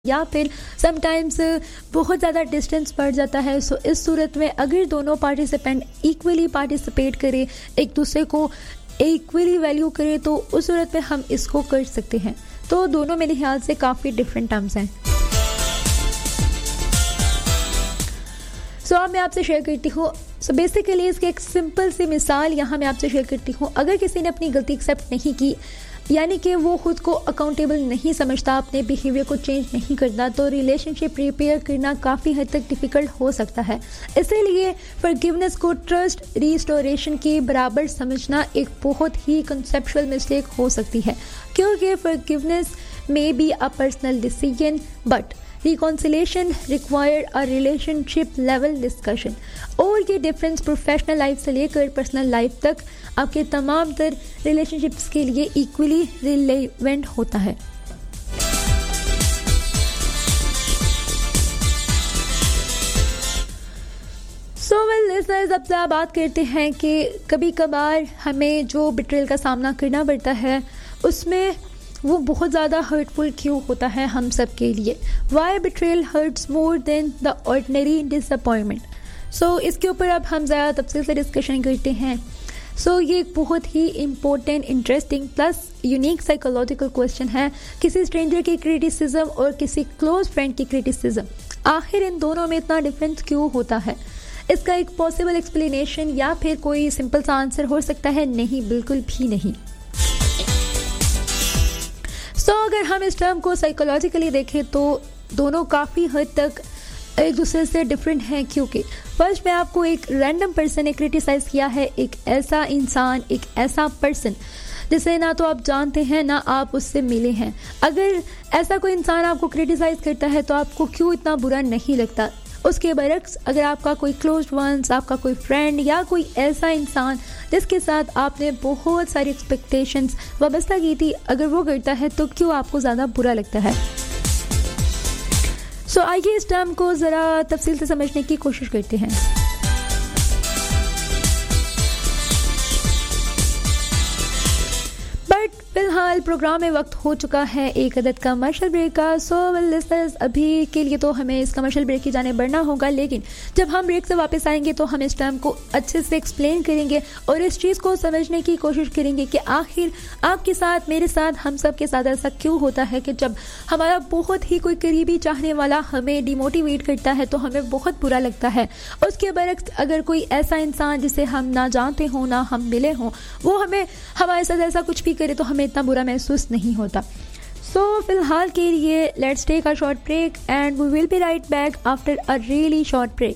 या फिर समटाइम्स बहुत ज़्यादा डिस्टेंस पड़ जाता है। सो इस सूरत में अगर दोनों पार्टिसिपेंट इक्वली पार्टिसिपेट करें, एक दूसरे को इक्वली वैल्यू करें, तो उस सूरत में हम इसको कर सकते हैं। तो दोनों मेरे ख्याल से काफ़ी डिफरेंट टर्म्स हैं। सो अब मैं आपसे शेयर करती हूँ। सो बेसिकली इसकी एक सिंपल सी मिसाल यहाँ मैं आपसे शेयर करती हूँ। अगर किसी ने अपनी गलती एक्सेप्ट नहीं की, यानी कि वो खुद को अकाउंटेबल नहीं समझता, अपने बिहेवियर को चेंज नहीं करता, तो रिलेशनशिप रिपेयर करना काफ़ी हद तक डिफ़िकल्ट हो सकता है। इसीलिए फॉरगिवनेस को ट्रस्ट रिस्टोरेशन के बराबर समझना एक बहुत ही कंसेप्चुअल मिस्टेक हो सकती है, क्योंकि forgiveness may be a personal decision but reconciliation required a relationship level discussion. और ये डिफरेंस प्रोफेशनल लाइफ से लेकर पर्सनल लाइफ तक आपके तमाम तर रिलेशनशिप्स के लिए इक्वली रिलेवेंट होता है। सो वेल लिसनर्स, अब से बात करते हैं कि कभी कभार हमें जो बिट्रेल का सामना करना पड़ता है उसमें वो बहुत ज़्यादा हर्टफुल क्यों होता है हम सब के लिए। Y betrayal hertz more than the ordinary disappointment. सो इसके ऊपर अब हम ज़्यादा तफसील से डिस्कशन करते हैं। सो ये एक बहुत ही important, interesting plus unique psychological question है। किसी स्ट्रेंजर की क्रिटिसिज्म और किसी क्लोज फ्रेंड की क्रिटिसिज्म, आखिर इन दोनों में इतना डिफरेंस क्यों होता है? इसका एक पॉसिबल एक्सप्लेनेशन या फिर कोई सिंपल सा आंसर हो सकता है? नहीं, बिल्कुल भी नहीं। सो अगर हम इस टर्म को साइकोलॉजिकली देखें तो दोनों काफ़ी हद तक एक दूसरे से डिफरेंट हैं, क्योंकि फर्स्ट में आपको एक रैंडम पर्सन ने क्रिटिसाइज किया है, एक ऐसा इंसान, एक ऐसा पर्सन जिसे ना तो आप जानते हैं ना आप उससे मिले हैं। अगर ऐसा कोई इंसान आपको क्रिटिसाइज करता है तो आपको क्यों इतना बुरा नहीं लगता? उसके बरक्स अगर आपका कोई क्लोज वंस, आपका कोई फ्रेंड या कोई ऐसा इंसान जिसके साथ आपने बहुत सारी एक्सपेक्टेशंस वाबस्ता की थी, अगर वो करता है तो क्यों आपको ज़्यादा बुरा लगता है? सो आइए इस टर्म को ज़रा तफसील से समझने की कोशिश करते हैं। फिलहाल प्रोग्राम में वक्त हो चुका है एक अदद कमर्शियल ब्रेक का। सो वेल लिसनर्स, अभी के लिए तो हमें इस कमर्शियल ब्रेक की जाने बढ़ना होगा, लेकिन जब हम ब्रेक से वापस आएंगे तो हम इस टर्म को अच्छे से एक्सप्लेन करेंगे और इस चीज़ को समझने की कोशिश करेंगे कि आखिर आपके साथ, मेरे साथ, हम सब के साथ ऐसा क्यों होता है कि जब हमारा बहुत ही कोई करीबी चाहने वाला हमें डिमोटिवेट करता है तो हमें बहुत बुरा लगता है। उसके बरक्स अगर कोई ऐसा इंसान जिसे हम ना जानते हो, ना हम मिले हों, वो हमारे साथ ऐसा कुछ भी करे तो हमें इतना बुरा महसूस नहीं होता। सो फिलहाल के लिए let's take a short break and we will be right back after a really short break.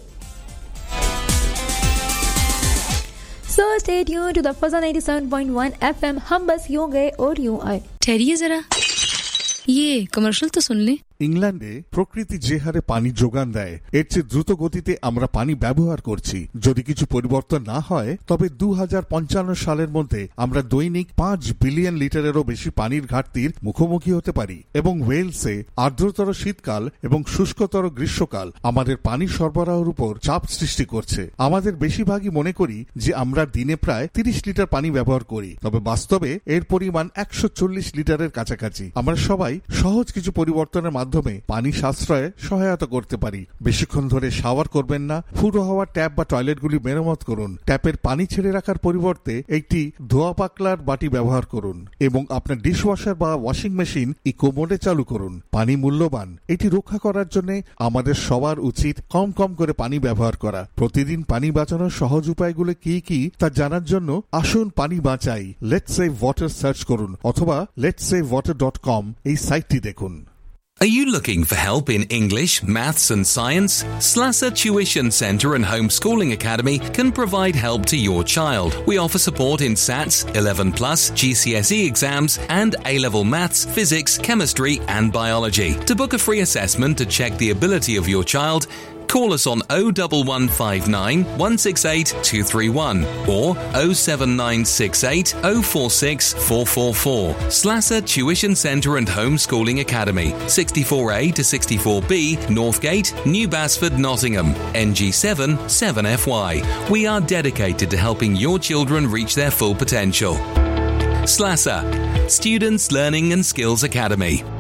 So stay tuned to the फज़ा 97.1 FM। हम बस यूं गए और यूं आए। ठहरिए जरा, ये कमर्शियल तो सुन ले। ইংল্যান্ডে প্রকৃতি যে হারে পানি যোগান দেয় এর চেয়ে দ্রুত গতিতে আমরা পানি ব্যবহার করছি। যদি কিছু পরিবর্তন না হয় তবে 2055 সালের মধ্যে আমরা দৈনিক 5 বিলিয়ন লিটারেরও বেশি পানির ঘাটতির মুখোমুখি হতে পারি। এবং ওয়েলসে আর্দ্রতর শীতকাল এবং শুষ্কতর গ্রীষ্মকাল আমাদের পানি সরবরাহের উপর চাপ সৃষ্টি করছে। আমাদের বেশিরভাগই মনে করি যে আমরা দিনে প্রায় 30 লিটার পানি ব্যবহার করি, তবে বাস্তবে এর পরিমাণ 140 লিটারের কাছাকাছি। আমরা সবাই সহজ কিছু পরিবর্তনের মাধ্যমে পানি সাশ্রয়ে সহায়তা করতে পারি। বেশিক্ষণ ধরে শাওয়ার করবেন না, ফুটো হওয়া ট্যাপ বা টয়লেটগুলি মেরামত করুন। ট্যাপের পানি ছেড়ে রাখার পরিবর্তে একটি ধোয়া পাকলার বাটি ব্যবহার করুন এবং আপনার ডিশওয়াশার বা ওয়াশিং মেশিন ইকো মোডে চালু করুন। পানি মূল্যবান, এটি রক্ষা করার জন্য আমাদের সবার উচিত কম কম করে পানি ব্যবহার করা। প্রতিদিন পানি বাঁচানোর সহজ উপায়গুলো কি কি তা জানার জন্য আসুন পানি বাঁচাই, লেটস সেভ ওয়াটার সার্চ করুন অথবা letssavewater.com এই সাইটটি দেখুন। Are you looking for help in English, Maths and Science? Slasser Tuition Centre and Homeschooling Academy can provide help to your child. We offer support in SATs, 11+, GCSE exams and A-level Maths, Physics, Chemistry and Biology. To book a free assessment to check the ability of your child, call us on 01159 168 231 or 07968 046 444. Slasser Tuition Centre and Homeschooling Academy, 64A to 64B, Northgate, New Basford, Nottingham, NG7 7FY. We are dedicated to helping your children reach their full potential. Slasser, Students Learning and Skills Academy.